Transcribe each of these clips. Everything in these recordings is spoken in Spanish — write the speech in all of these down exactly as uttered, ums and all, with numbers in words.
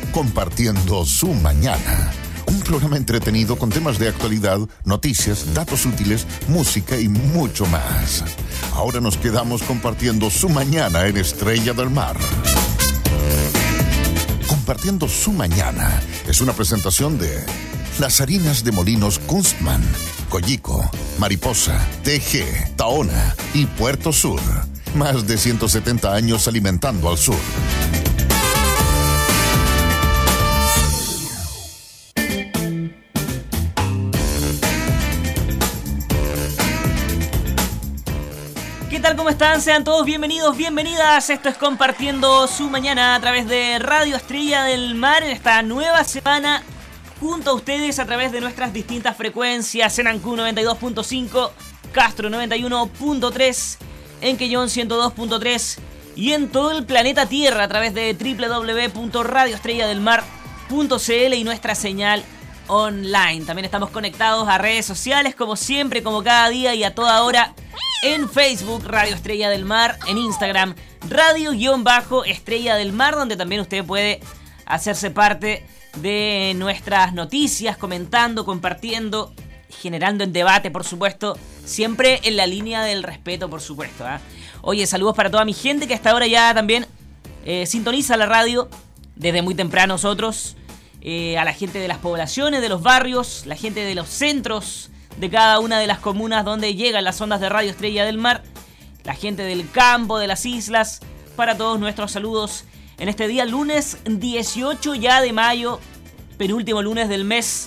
Compartiendo su mañana. Un programa entretenido con temas de actualidad, noticias, datos útiles, música y mucho más. Ahora nos quedamos compartiendo su mañana en Estrella del Mar. Compartiendo su mañana es una presentación de las harinas de Molinos Kunstmann, Collico, Mariposa, T G, Tahona y Puerto Sur. Más de ciento setenta años alimentando al sur. ¿Qué tal? ¿Cómo están? Sean todos bienvenidos, bienvenidas. Esto es Compartiendo su Mañana a través de Radio Estrella del Mar en esta nueva semana junto a ustedes a través de nuestras distintas frecuencias en Ancú noventa y dos punto cinco, Castro noventa y uno punto tres, Enquellón ciento dos punto tres y en todo el planeta Tierra a través de doble u doble u doble u punto radio estrella del mar punto c l y nuestra señal online. También estamos conectados a redes sociales como siempre, como cada día y a toda hora en Facebook, Radio Estrella del Mar, en Instagram, Radio-Estrella del Mar, donde también usted puede hacerse parte de nuestras noticias, comentando, compartiendo, generando el debate, por supuesto, siempre en la línea del respeto, por supuesto, ¿eh? Oye, saludos para toda mi gente que hasta ahora ya también eh, sintoniza la radio desde muy temprano nosotros, eh, a la gente de las poblaciones, de los barrios, la gente de los centros de cada una de las comunas donde llegan las ondas de Radio Estrella del Mar, la gente del campo, de las islas, para todos nuestros saludos en este día lunes dieciocho ya de mayo, penúltimo lunes del mes,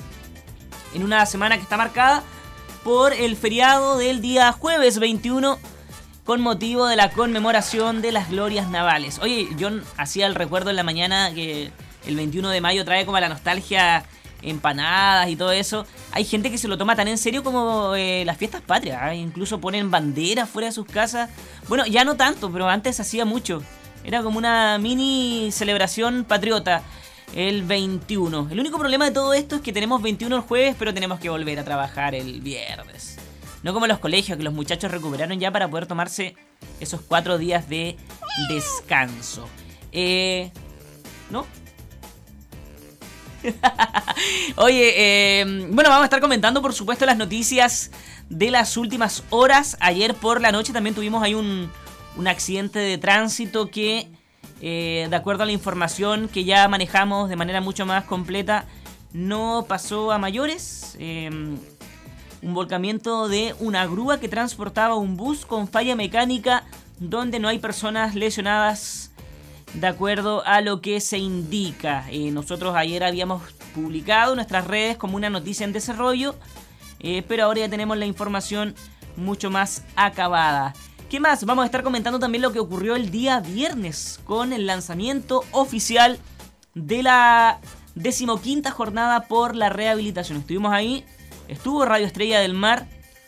en una semana que está marcada por el feriado del día jueves veintiuno con motivo de la conmemoración de las glorias navales. Oye, yo hacía el recuerdo en la mañana que el veintiuno de mayo trae como a la nostalgia empanadas y todo eso. Hay gente que se lo toma tan en serio como eh, las fiestas patrias, ¿eh? Incluso ponen banderas fuera de sus casas. Bueno, ya no tanto, pero antes hacía mucho. Era como una mini celebración patriota el veintiuno. El único problema de todo esto es que tenemos veintiuno el jueves, pero tenemos que volver a trabajar el viernes. No como los colegios, que los muchachos recuperaron ya para poder tomarse esos cuatro días de descanso. Eh... ¿No? Oye, eh, bueno, vamos a estar comentando por supuesto las noticias de las últimas horas. Ayer por la noche también tuvimos ahí un, un accidente de tránsito que, eh, de acuerdo a la información que ya manejamos de manera mucho más completa, no pasó a mayores. Eh, un volcamiento de una grúa que transportaba un bus con falla mecánica donde no hay personas lesionadas, de acuerdo a lo que se indica. Eh, nosotros ayer habíamos publicado en nuestras redes como una noticia en desarrollo, eh, pero ahora ya tenemos la información mucho más acabada. ¿Qué más? Vamos a estar comentando también lo que ocurrió el día viernes con el lanzamiento oficial de la decimoquinta jornada por la rehabilitación. Estuvimos ahí, estuvo Radio Estrella del Mar,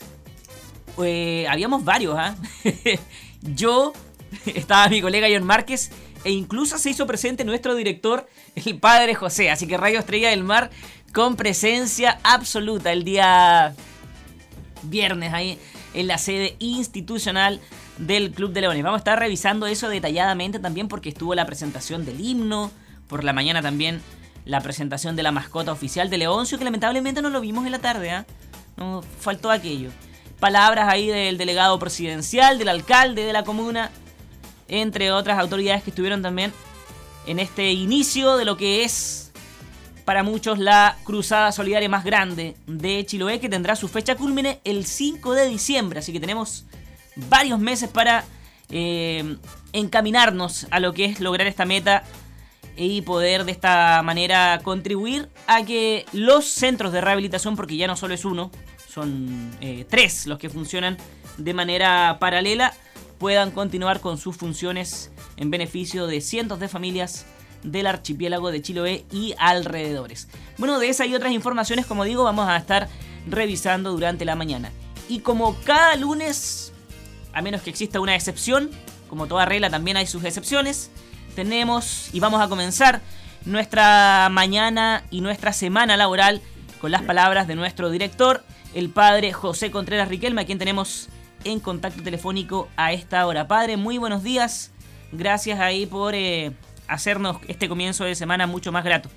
eh, habíamos varios, ¿eh? Yo, estaba mi colega John Márquez, e incluso se hizo presente nuestro director, el padre José. Así que Radio Estrella del Mar con presencia absoluta el día viernes ahí en la sede institucional del Club de Leones. Vamos a estar revisando eso detalladamente también porque estuvo la presentación del himno. Por la mañana también la presentación de la mascota oficial de Leoncio, que lamentablemente no lo vimos en la tarde, ¿eh? Nos faltó aquello. Palabras ahí del delegado presidencial, del alcalde de la comuna, entre otras autoridades que estuvieron también en este inicio de lo que es para muchos la cruzada solidaria más grande de Chiloé, que tendrá su fecha cúlmine el cinco de diciembre, así que tenemos varios meses para eh, encaminarnos a lo que es lograr esta meta y poder de esta manera contribuir a que los centros de rehabilitación, porque ya no solo es uno, son eh, tres los que funcionan de manera paralela, puedan continuar con sus funciones en beneficio de cientos de familias del archipiélago de Chiloé y alrededores. Bueno, de esa y otras informaciones, como digo, vamos a estar revisando durante la mañana. Y como cada lunes, a menos que exista una excepción, como toda regla también hay sus excepciones, tenemos y vamos a comenzar nuestra mañana y nuestra semana laboral con las palabras de nuestro director, el padre José Contreras Riquelme, a quien tenemos en contacto telefónico a esta hora. Padre, muy buenos días. Gracias ahí por eh, hacernos este comienzo de semana mucho más grato.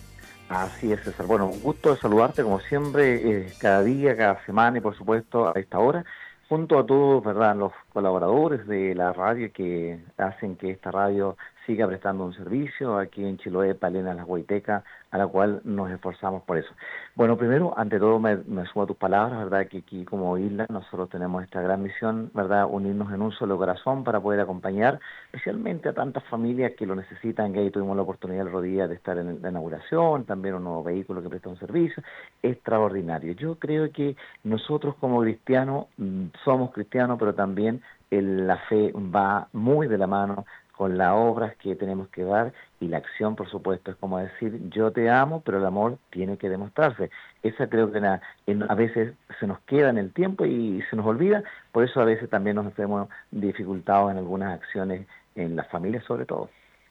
Así es, César. Bueno, un gusto de saludarte como siempre, eh, cada día, cada semana y por supuesto a esta hora, junto a todos, ¿verdad?, los colaboradores de la radio que hacen que esta radio siga prestando un servicio aquí en Chiloé, Palena, La Huayteca, a la cual nos esforzamos por eso. Bueno, primero, ante todo, me, me sumo a tus palabras, ¿verdad?, que aquí como isla nosotros tenemos esta gran misión, ¿verdad?, unirnos en un solo corazón para poder acompañar especialmente a tantas familias que lo necesitan, que ahí tuvimos la oportunidad el otro día de estar en la inauguración, también un nuevo vehículo que presta un servicio extraordinario. Yo creo que nosotros como cristianos, somos cristianos, pero también el, la fe va muy de la mano con las obras que tenemos que dar y la acción, por supuesto, es como decir, yo te amo, pero el amor tiene que demostrarse. Esa creo que la, en, a veces se nos queda en el tiempo y se nos olvida, por eso a veces también nos hacemos dificultados en algunas acciones en las familias sobre todo.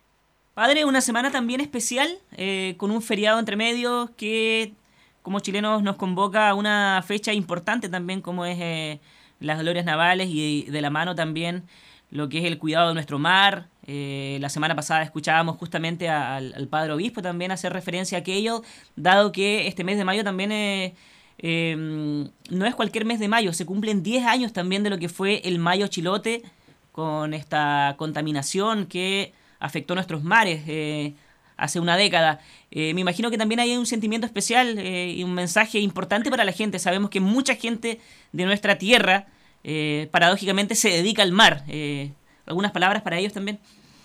Padre, una semana también especial, eh, con un feriado entre medio que como chilenos nos convoca a una fecha importante también como es eh, las glorias navales y de la mano también lo que es el cuidado de nuestro mar. Eh, la semana pasada escuchábamos justamente a, al, al padre obispo también hacer referencia a aquello, dado que este mes de mayo también eh, eh, no es cualquier mes de mayo, se cumplen diez años también de lo que fue el Mayo Chilote, con esta contaminación que afectó nuestros mares eh, hace una década. Eh, me imagino que también hay un sentimiento especial eh, y un mensaje importante para la gente. Sabemos que mucha gente de nuestra tierra Eh, paradójicamente se dedica al mar. Eh, ¿Algunas palabras para ellos también?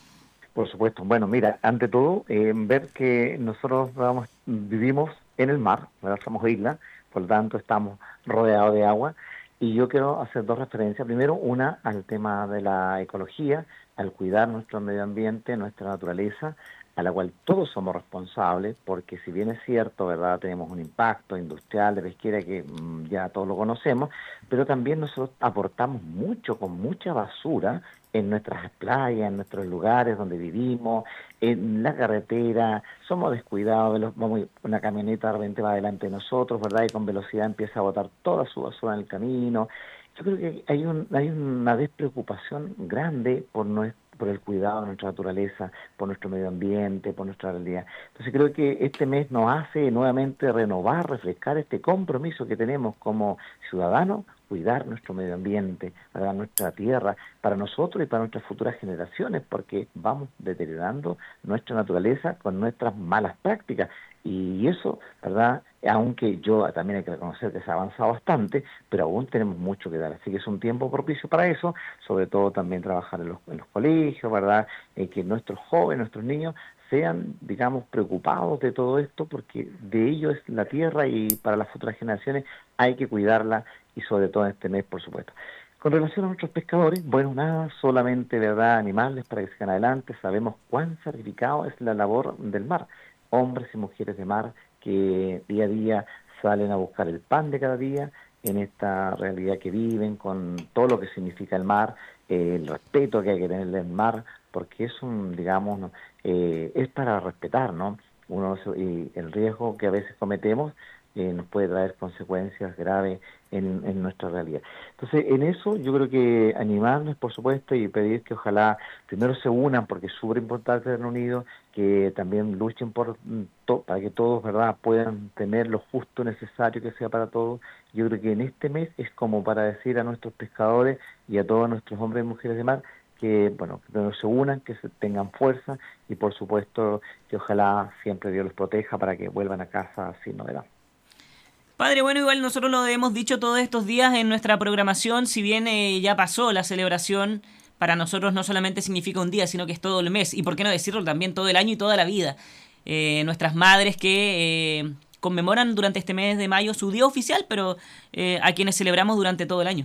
Por supuesto. Bueno, mira, ante todo, eh, ver que nosotros vamos, vivimos en el mar, ¿verdad? Somos isla, por lo tanto estamos rodeados de agua, y yo quiero hacer dos referencias. Primero, una al tema de la ecología, al cuidar nuestro medio ambiente, nuestra naturaleza, a la cual todos somos responsables, porque si bien es cierto, ¿verdad?, tenemos un impacto industrial de pesquera que mmm, ya todos lo conocemos, pero también nosotros aportamos mucho, con mucha basura, en nuestras playas, en nuestros lugares donde vivimos, en la carretera, somos descuidados, de los, vamos, una camioneta de repente va delante de nosotros, ¿verdad?, y con velocidad empieza a botar toda su basura en el camino. Yo creo que hay, un, hay una despreocupación grande por nuestro por el cuidado de nuestra naturaleza, por nuestro medio ambiente, por nuestra realidad. Entonces creo que este mes nos hace nuevamente renovar, refrescar este compromiso que tenemos como ciudadanos, cuidar nuestro medio ambiente, para nuestra tierra, para nosotros y para nuestras futuras generaciones, porque vamos deteriorando nuestra naturaleza con nuestras malas prácticas. Y eso, ¿verdad?, aunque yo también hay que reconocer que se ha avanzado bastante, pero aún tenemos mucho que dar. Así que es un tiempo propicio para eso, sobre todo también trabajar en los, en los colegios, ¿verdad?, eh, que nuestros jóvenes, nuestros niños sean, digamos, preocupados de todo esto, porque de ello es la tierra y para las futuras generaciones hay que cuidarla, y sobre todo en este mes, por supuesto. Con relación a nuestros pescadores, bueno, nada, solamente, ¿verdad?, animarles para que sigan adelante. Sabemos cuán sacrificado es la labor del mar. Hombres y mujeres de mar que día a día salen a buscar el pan de cada día en esta realidad que viven, con todo lo que significa el mar, eh, el respeto que hay que tener del mar, porque es un, digamos, eh, es para respetar, ¿no? Uno, y el riesgo que a veces cometemos eh, nos puede traer consecuencias graves en, en nuestra realidad. Entonces, en eso yo creo que animarnos, por supuesto, y pedir que ojalá primero se unan, porque es súper importante el Reino Unido, que también luchen por to, para que todos, ¿verdad?, puedan tener lo justo necesario que sea para todos. Yo creo que en este mes es como para decir a nuestros pescadores y a todos nuestros hombres y mujeres de mar que, bueno, que se unan, que se tengan fuerza, y por supuesto que ojalá siempre Dios los proteja para que vuelvan a casa sin novedad. Padre, bueno, igual nosotros lo hemos dicho todos estos días en nuestra programación, si bien eh, ya pasó la celebración, para nosotros no solamente significa un día, sino que es todo el mes, y por qué no decirlo también todo el año y toda la vida. Eh, nuestras madres que eh, conmemoran durante este mes de mayo su día oficial, pero eh, a quienes celebramos durante todo el año.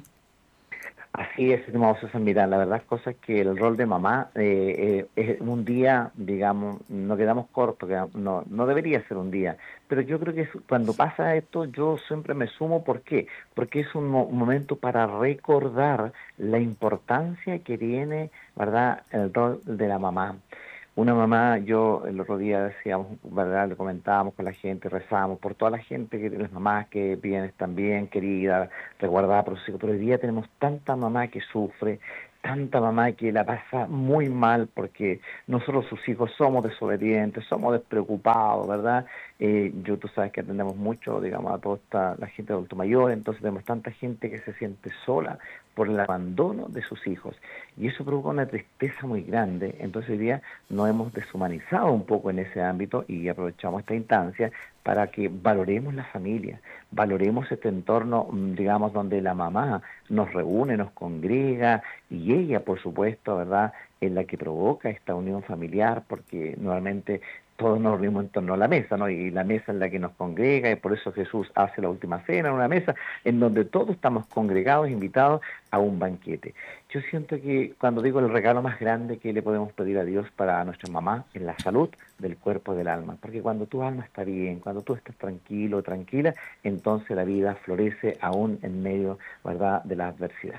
Así es, estimado César, mira, la verdad cosa es que el rol de mamá eh, eh, es un día, digamos, no quedamos cortos, no, no debería ser un día, pero yo creo que cuando pasa esto yo siempre me sumo. ¿Por qué? Porque es un, mo- un momento para recordar la importancia que tiene, ¿verdad?, el rol de la mamá. Una mamá, yo el otro día decíamos, ¿verdad?, le comentábamos con la gente, rezábamos por toda la gente, que las mamás que vienen están bien queridas, resguardadas por sus hijos, pero hoy día tenemos tanta mamá que sufre, tanta mamá que la pasa muy mal porque nosotros sus hijos somos desobedientes, somos despreocupados, ¿verdad? Eh, yo, tú sabes que atendemos mucho, digamos, a toda esta, la gente de adulto mayor, entonces tenemos tanta gente que se siente sola por el abandono de sus hijos. Y eso provoca una tristeza muy grande. Entonces hoy día nos hemos deshumanizado un poco en ese ámbito y aprovechamos esta instancia para que valoremos la familia, valoremos este entorno, digamos, donde la mamá nos reúne, nos congrega, y ella, por supuesto, ¿verdad?, es la que provoca esta unión familiar, porque normalmente todos nos reunimos en torno a la mesa, ¿no? Y la mesa es la que nos congrega, y por eso Jesús hace la última cena en una mesa en donde todos estamos congregados, invitados a un banquete. Yo siento que cuando digo el regalo más grande que le podemos pedir a Dios para nuestra mamá es la salud del cuerpo y del alma, porque cuando tu alma está bien, cuando tú estás tranquilo, tranquila, entonces la vida florece aún en medio, ¿verdad?, de la adversidad.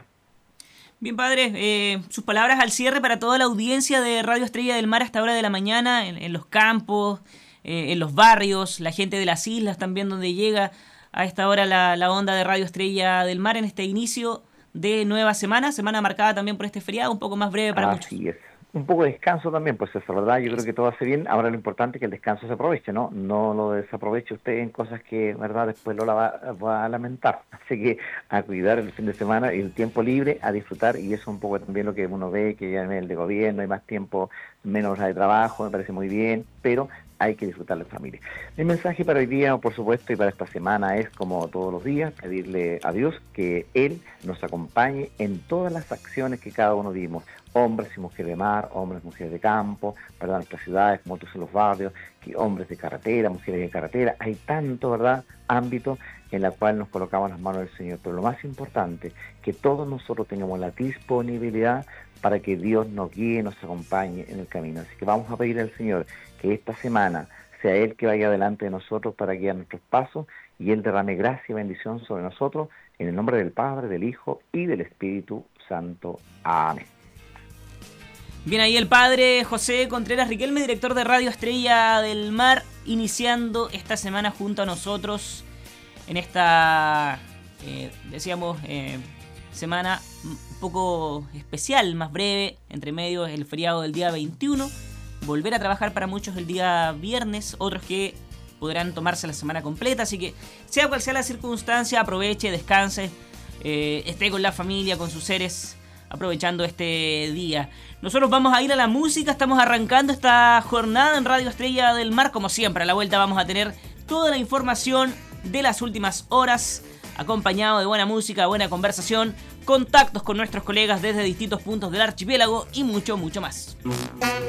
Bien, padre, eh, sus palabras al cierre para toda la audiencia de Radio Estrella del Mar a esta hora de la mañana, en, en los campos, eh, en los barrios, la gente de las islas también, donde llega a esta hora la, la onda de Radio Estrella del Mar en este inicio de nueva semana, semana marcada también por este feriado, un poco más breve para muchos. Así es. Un poco de descanso también, pues eso, ¿verdad? Yo creo que todo hace bien. Ahora lo importante es que el descanso se aproveche, ¿no? No lo desaproveche usted en cosas que, ¿verdad?, después lo la va, va a lamentar. Así que a cuidar el fin de semana y el tiempo libre, a disfrutar, y eso es un poco también lo que uno ve, que ya en el de gobierno hay más tiempo, menos horas de trabajo, me parece muy bien, pero hay que disfrutar la familia. Mi mensaje para hoy día, por supuesto, y para esta semana es, como todos los días, pedirle a Dios que Él nos acompañe en todas las acciones que cada uno dimos, hombres y mujeres de mar, hombres y mujeres de campo, ¿verdad?, nuestras ciudades, como tú en los barrios, que hombres de carretera, mujeres de carretera, hay tanto, ¿verdad?, ámbito en la cual nos colocamos en las manos del Señor. Pero lo más importante, que todos nosotros tengamos la disponibilidad para que Dios nos guíe, nos acompañe en el camino. Así que vamos a pedir al Señor que esta semana sea Él que vaya delante de nosotros para guiar nuestros pasos, y Él derrame gracia y bendición sobre nosotros, en el nombre del Padre, del Hijo y del Espíritu Santo. Amén. Bien, ahí el padre José Contreras Riquelme, director de Radio Estrella del Mar, iniciando esta semana junto a nosotros en esta, eh, decíamos, eh, semana un poco especial, más breve, entre medio el feriado del día veintiuno, volver a trabajar para muchos el día viernes, otros que podrán tomarse la semana completa, así que sea cual sea la circunstancia, aproveche, descanse, eh, esté con la familia, con sus seres, aprovechando este día. Nosotros vamos a ir a la música, estamos arrancando esta jornada en Radio Estrella del Mar, como siempre, a la vuelta vamos a tener toda la información de las últimas horas, acompañado de buena música, buena conversación, contactos con nuestros colegas desde distintos puntos del archipiélago y mucho, mucho más.